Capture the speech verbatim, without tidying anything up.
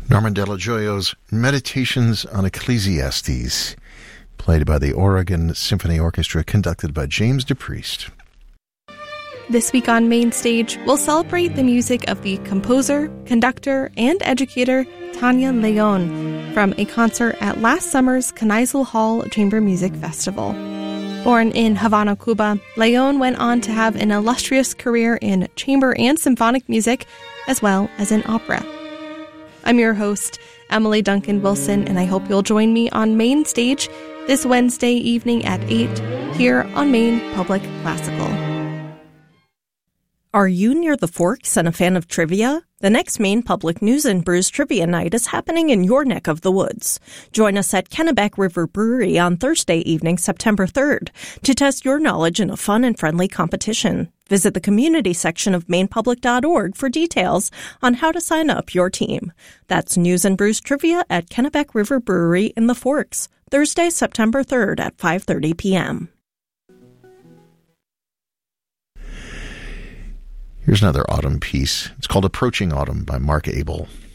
Norman Delagioio's Meditations on Ecclesiastes, played by the Oregon Symphony Orchestra, conducted by James DePriest. This week on Main Stage, we'll celebrate the music of the composer, conductor, and educator Tania León from a concert at last summer's Kneisel Hall Chamber Music Festival. Born in Havana, Cuba, León went on to have an illustrious career in chamber and symphonic music, as well as in opera. I'm your host, Emily Duncan Wilson, and I hope you'll join me on Main Stage this Wednesday evening at eight here on Maine Public Classical. Are you near the Forks and a fan of trivia? The next Maine Public News and Brews Trivia Night is happening in your neck of the woods. Join us at Kennebec River Brewery on Thursday evening, September third, to test your knowledge in a fun and friendly competition. Visit the community section of maine public dot org for details on how to sign up your team. That's News and Brews Trivia at Kennebec River Brewery in the Forks, Thursday, September third at five thirty p.m. Here's another autumn piece. It's called Approaching Autumn by Mark Abel.